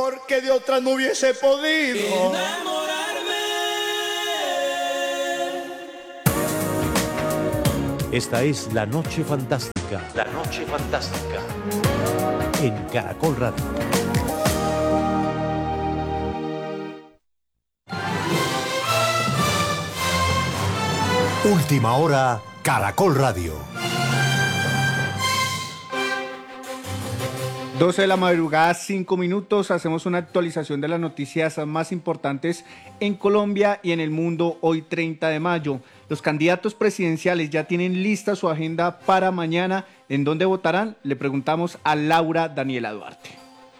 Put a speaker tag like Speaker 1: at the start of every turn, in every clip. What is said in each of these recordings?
Speaker 1: porque de otra no hubiese podido
Speaker 2: enamorarme.
Speaker 3: Esta es La Noche Fantástica. La Noche Fantástica. En Caracol Radio.
Speaker 4: Última hora, Caracol Radio.
Speaker 5: 12 de la madrugada, 5 minutos. Hacemos una actualización de las noticias más importantes en Colombia y en el mundo hoy 30 de mayo. Los candidatos presidenciales ya tienen lista su agenda para mañana. ¿En dónde votarán? Le preguntamos a Laura Daniela Duarte.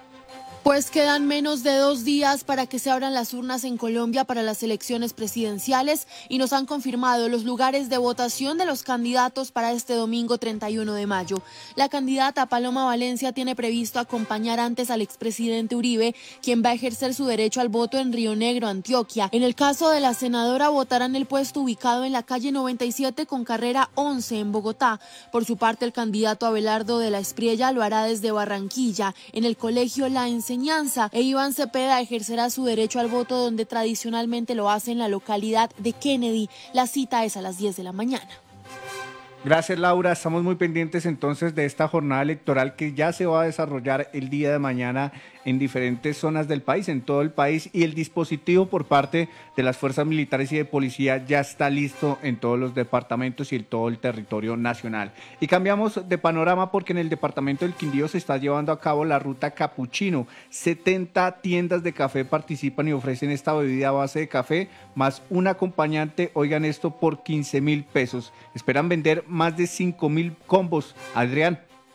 Speaker 6: Pues quedan menos de 2 días para que se abran las urnas en Colombia para las elecciones presidenciales y nos han confirmado los lugares de votación de los candidatos para este domingo 31 de mayo. La candidata Paloma Valencia tiene previsto acompañar antes al expresidente Uribe, quien va a ejercer su derecho al voto en Río Negro, Antioquia. En el caso de la senadora, votará en el puesto ubicado en la calle 97 con carrera 11 en Bogotá. Por su parte, el candidato Abelardo de la Espriella lo hará desde Barranquilla, en el colegio La Enseñanza, e Iván Cepeda ejercerá su derecho al voto donde tradicionalmente lo hace en la localidad de Kennedy. La cita es a las 10 de la mañana.
Speaker 5: Gracias, Laura. Estamos muy pendientes entonces de esta jornada electoral que ya se va a desarrollar el día de mañana en diferentes zonas del país, en todo el país, y el dispositivo por parte de las fuerzas militares y de policía ya está listo en todos los departamentos y en todo el territorio nacional. Y cambiamos de panorama porque en el departamento del Quindío se está llevando a cabo la ruta Capuchino. 70 tiendas de café participan y ofrecen esta bebida a base de café más un acompañante, oigan esto, por 15.000 pesos. Esperan vender más de 5.000 combos. Adrián.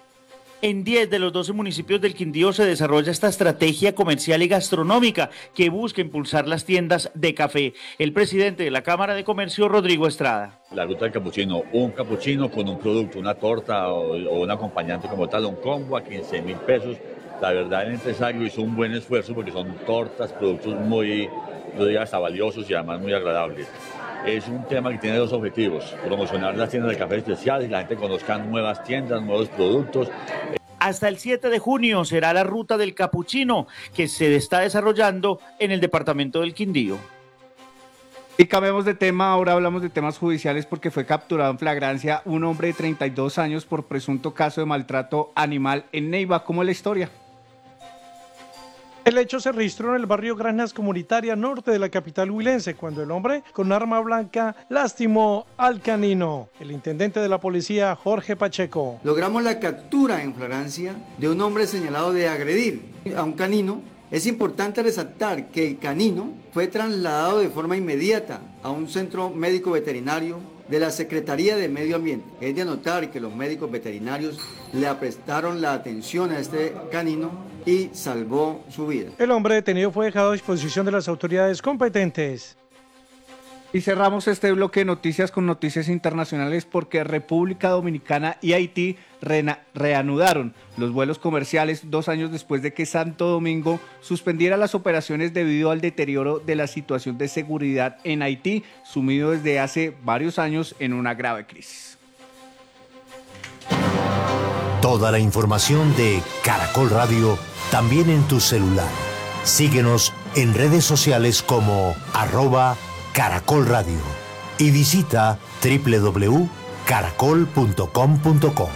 Speaker 7: En 10 de los 12 municipios del Quindío se desarrolla esta estrategia comercial y gastronómica que busca impulsar las tiendas de café. El presidente de la Cámara de Comercio, Rodrigo Estrada.
Speaker 8: La ruta del capuchino, un capuchino con un producto, una torta o un acompañante como tal, un combo a 15.000 pesos. La verdad, el empresario hizo un buen esfuerzo porque son tortas, productos muy, yo diría, hasta valiosos y además muy agradables. Es un tema que tiene dos objetivos: promocionar las tiendas de café especiales y la gente conozca nuevas tiendas, nuevos productos.
Speaker 7: Hasta el 7 de junio será la ruta del capuchino que se está desarrollando en el departamento del Quindío.
Speaker 5: Y cambiamos de tema, ahora hablamos de temas judiciales porque fue capturado en flagrancia un hombre de 32 años por presunto caso de maltrato animal en Neiva. ¿Cómo es la historia?
Speaker 9: El hecho se registró en el barrio Granjas Comunitaria Norte de la capital huilense, cuando el hombre con arma blanca lastimó al canino. El intendente de la policía, Jorge Pacheco.
Speaker 10: Logramos la captura en flagrancia de un hombre señalado de agredir a un canino. Es importante resaltar que el canino fue trasladado de forma inmediata a un centro médico veterinario de la Secretaría de Medio Ambiente. Es de anotar que los médicos veterinarios le prestaron la atención a este canino y salvó su vida.
Speaker 9: El hombre detenido fue dejado a disposición de las autoridades competentes.
Speaker 5: Y cerramos este bloque de noticias con noticias internacionales porque República Dominicana y Haití reanudaron los vuelos comerciales 2 años después de que Santo Domingo suspendiera las operaciones debido al deterioro de la situación de seguridad en Haití, sumido desde hace varios años en una grave crisis.
Speaker 4: Toda la información de Caracol Radio también en tu celular. Síguenos en redes sociales como @Caracol Radio y visita www.caracol.com.co.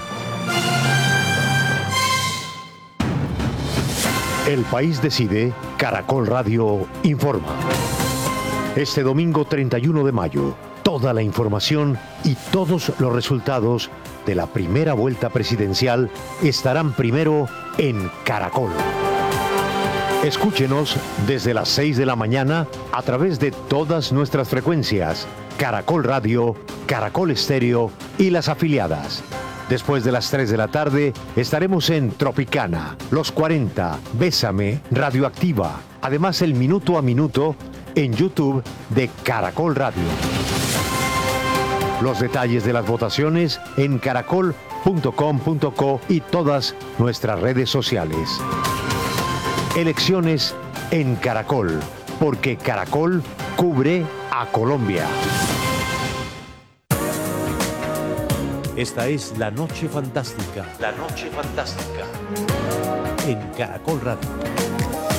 Speaker 4: El país decide, Caracol Radio informa. Este domingo 31 de mayo, toda la información y todos los resultados de la primera vuelta presidencial estarán primero en Caracol. Escúchenos desde las 6 de la mañana a través de todas nuestras frecuencias, Caracol Radio, Caracol Estéreo y las afiliadas. Después de las 3 de la tarde estaremos en Tropicana, Los 40, Bésame, Radioactiva. Además, el Minuto a Minuto en YouTube de Caracol Radio. Los detalles de las votaciones en caracol.com.co y todas nuestras redes sociales. Elecciones en Caracol, porque Caracol cubre a Colombia.
Speaker 3: Esta es La Noche Fantástica. La Noche Fantástica. En Caracol Radio.